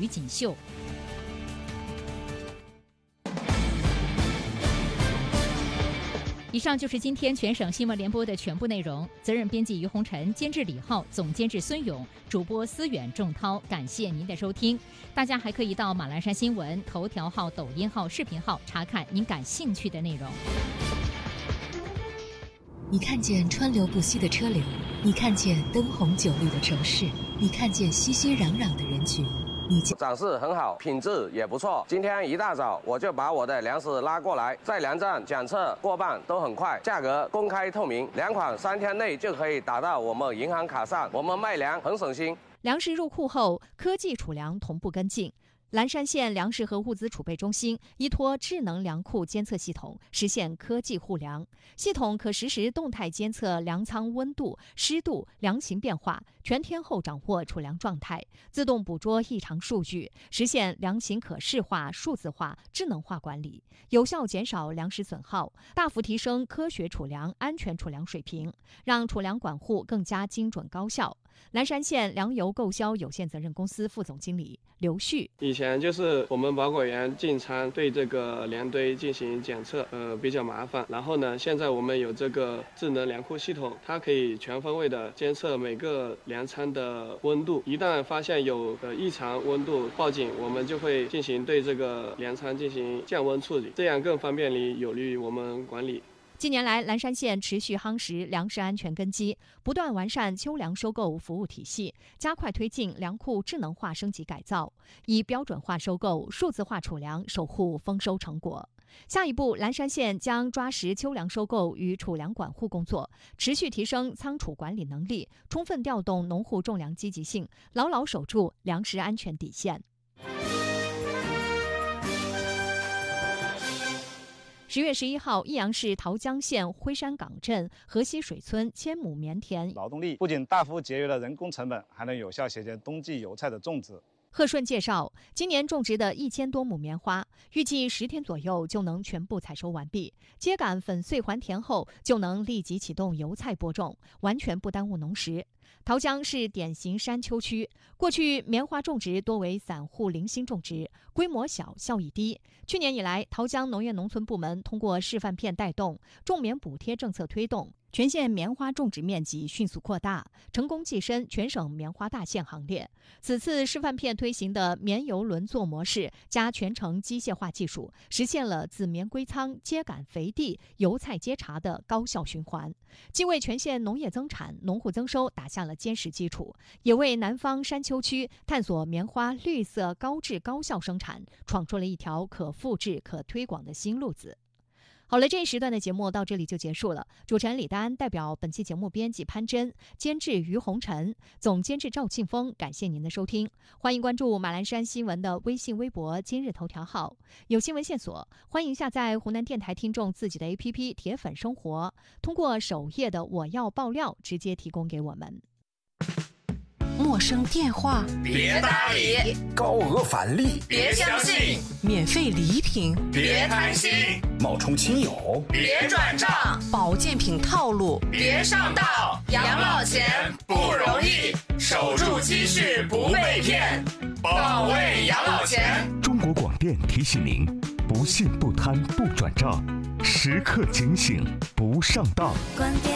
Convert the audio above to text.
于锦绣。以上就是今天全省新闻联播的全部内容。责任编辑于红尘，监制李浩，总监制孙勇，主播思远、仲涛。感谢您的收听。大家还可以到马栏山新闻头条号、抖音号、视频号查看您感兴趣的内容。 你看见川流不息的车流，你看见灯红酒绿的城市，你看见熙熙攘攘的人群。 展示很好，品质也不错。今天一大早我就把我的粮食拉过来，在粮站检测过磅都很快，价格公开透明，粮款3天内就可以打到我们银行卡上。我们卖粮很省心。 粮食入库后，科技储粮同步跟进。蓝山县粮食和物资储备中心依托智能粮库监测系统，实现科技护粮。系统可实时动态监测粮仓温度、湿度、粮型变化，全天候掌握储粮状态，自动捕捉异常数据，实现粮型可视化、数字化、智能化管理，有效减少粮食损耗，大幅提升科学储粮、安全储粮水平，让储粮管护更加精准高效。蓝山县粮油购销有限责任公司副总经理刘旭： 以前就是我们保管员进仓对这个粮堆进行检测，比较麻烦。然后呢，现在我们有这个智能粮库系统，它可以全方位的监测每个粮仓的温度。一旦发现有异常温度报警，我们就会进行对这个粮仓进行降温处理，这样更方便有利于我们管理。 近年来，蓝山县持续夯实粮食安全根基，不断完善秋粮收购服务体系，加快推进粮库智能化升级改造，以标准化收购、数字化储粮守护丰收成果。下一步，蓝山县将抓实秋粮收购与储粮管护工作，持续提升仓储管理能力，充分调动农户种粮积极性，牢牢守住粮食安全底线。10月11号，益阳市桃江县辉山岗镇河西水村1000亩棉田， 劳动力不仅大幅节约了人工成本，还能有效衔接冬季油菜的种植。 贺顺介绍，今年种植的1000多亩棉花，预计10天左右就能全部采收完毕。秸秆粉碎还田后，就能立即启动油菜播种，完全不耽误农时。桃江是典型山丘区，过去棉花种植多为散户零星种植，规模小，效益低。去年以来，桃江农业农村部门通过示范片带动、种棉补贴政策推动，全县棉花种植面积迅速扩大，成功跻身全省棉花大县行列。此次示范片推行的棉油轮作模式加全程机械化技术，实现了自棉归仓、秸秆肥地、油菜接茬的高效循环，既为全县农业增产、农户增收打下了坚实基础，也为南方山丘区探索棉花绿色、高质、高效生产闯出了一条可复制、可推广的新路子。好了，这一时段的节目到这里就结束了。主持人李丹代表本期节目编辑潘真、监制于红尘、总监制赵庆峰，感谢您的收听。欢迎关注马栏山新闻的微信、微博、今日头条号，有新闻线索，欢迎下载湖南电台听众自己的 APP 铁粉生活，通过首页的我要爆料直接提供给我们。 陌生电话别搭理， 高额返利别相信， 免费礼品别贪心， 冒充亲友别转账， 保健品套路别上当。养老钱不容易，守住积蓄不被骗，保卫养老钱。 中国广电提醒您：不信不贪不转账，时刻警醒不上当。